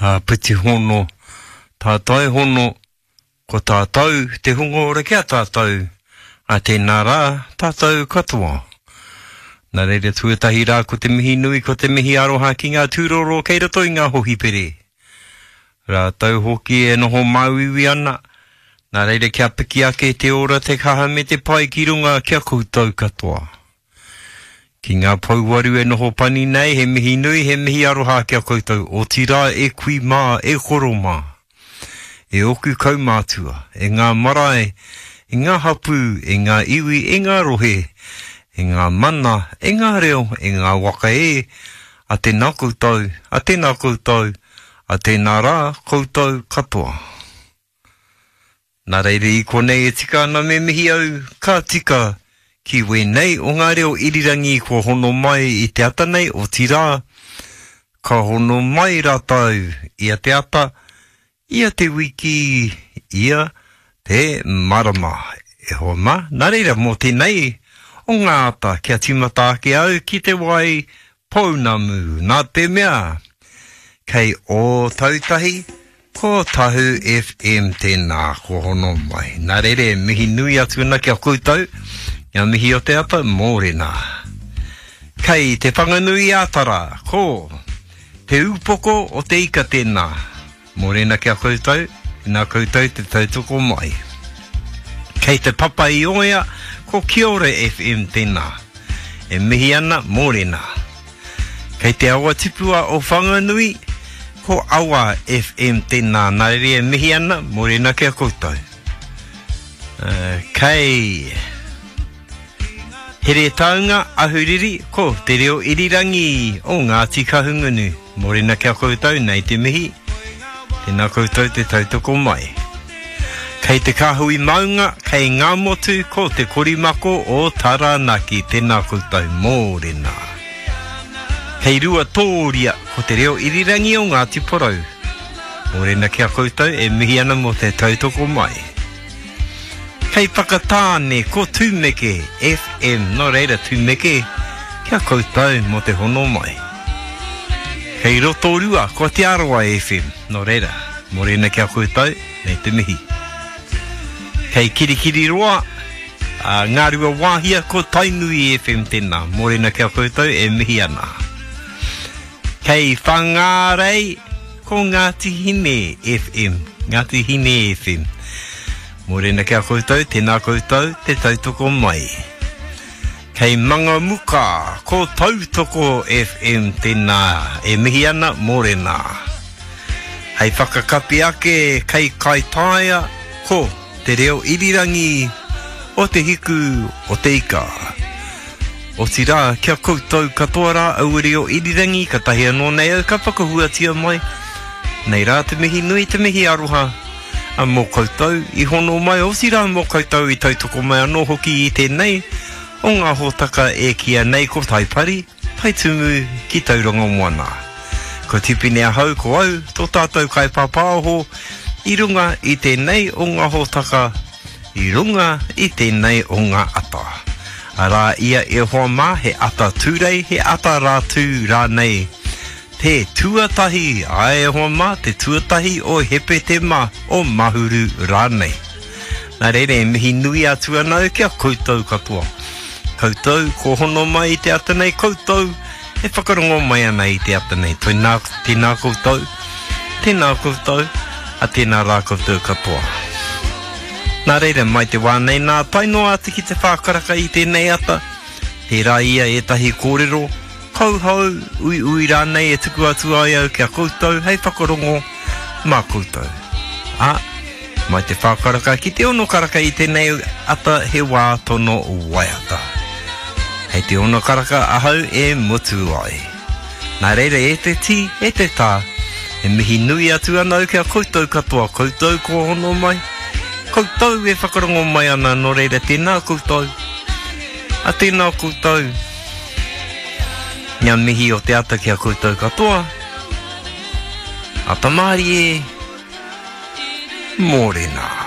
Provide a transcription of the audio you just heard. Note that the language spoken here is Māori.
piti hono, tātai hono, ko tātou, te hungo ora kia tātou, a tēnā rā, tātou katoa. Nā reira tuatahi rā ko te mihi nui, ko te mihi aroha ki ngā tūroro, kei rato i ngā hohi pere. Rā tau hoki e noho mauiwi ana, nā reira kia piki ake te ora te kaha me te pai ki runga kia koutou katoa. Ki ngā pauwaru e noho pani nei, he mihi nui, he mihi aroha kia koutou, o tira e kui mā, e horo mā, e oku kaumātua, e ngā marae, e ngā hapu, e ngā iwi, e ngā rohe, e ngā mana, e ngā reo, e ngā waka e, a tēnā koutou, a tēnā koutou, a tēnā rā koutou katoa. Nā reire i konei e tika ana me mihi au, ka tika ki wenei o ngā reo irirangi ko hono mai i te ata nei o tira, ka hono mai rātau, ia te ata, ia te wiki, ia te marama. E hoa ma, nā reira mō tēnei, o ngā ata kia timata ake au ki te wai pounamu, nā te mea. Kei o tautahi, ko Tahu FM tēnā ko hono mai. Nā reire, mihi nui atu ana kia koutou, ia mihi o te apa, mōrena. Kei te whanganui ātara, ko te upoko o te ika tēnā. Mōrena kia koutou, nā koutou te tautoko mai. Kei te papa i oia, ko Kia ora FM tēnā. E mihi ana, mōrena. Kei te awa tipua o whanganui, ko Awa FM tēnā. Nā reire e mihi ana, mōrena kia koutou. Kei here taunga ahuriri, ko te reo irirangi o Ngāti Kahungunu. Mōrena kia koutou, nei te mihi. Tēnā koutou te tautoko mai. Kei te kahui maunga, kei ngā motu, ko te korimako o Taranaki, tēnā koutou, mōrena. Kei rua tōria, ko te reo irirangi o Ngāti Porou. Mōrena kia koutou, e mihi ana mo te tautoko mai. Kei Whakatāne, ko Tūmeke FM, no reira Tūmeke, kia koutou mo te hono mai. Kei Rotorua, ko te Aroa FM, no reira, mōrena kia koutou, nei te mihi. Kei Kirikiri roa, ngā rua wāhia ko Tainui FM tēnā, mōrena kia koutou e mihi ana. Kei Whangārei, ko Ngāti Hine FM, Ngāti Hine FM. Mōrena kia koutou, tēnā koutou, te tautoko mai. Kei Mangamuka, ko Tautoko FM tēnā, e mihi ana, mōrena. Hei whakakapi ake, kei Kaitaia, ko te reo irirangi o te hiku o te ika. O tira, kia koutou katoa rā au reo irirangi, ka tahi anō nei au ka whakahuatia mai. Nei rā te mihi nui, te mihi aroha. A mō koutou, i hono mai o tira mō koutou i tautoko mai anō hoki i tēnei, o ngā hōtaka e kia nei ko taipari, taitumu ki tauranga moana. Ko tipine a hau ko au, tō tātou kai pāpāho, I runga I tēnei o ngā hōtaka, I runga I tēnei o ngā ata. Arā ia e hoa mā, he ata tūrei, he ata rātū rānei. Te tuatahi, ai e hoa mā, te tuatahi o hepe te mā o mahuru rānei. Nā reire, mihi nui atu anau kia koutou katoa. Koutou, ko hono mai I te atanei koutou, e whakarongo mai ana I te atanei. Tēnā koutou, tēnā koutou. A tēnā rā koutou katoa. Nā reira, mai te wānei nā tainoa ati ki te whākaraka I tēnei ata. Te rā ia e tahi kōrero, kauhau, ui rānei e tuku atu ai au kia koutou, hei whakarongo, mā koutou. Mai te whākaraka ki te ono karaka I tēnei ata he wā tono waiata. Hei te ono karaka ahau e mutu ai. Nā reira, e te ti, e te tā, e mihi nui atu ana kia koutou katoa, koutou ko hono mai. Koutou e whakarongo mai ana no reira tēnā koutou. A tēnā koutou. Ngā mihi o te ata kia koutou katoa. A tamari e mōrena.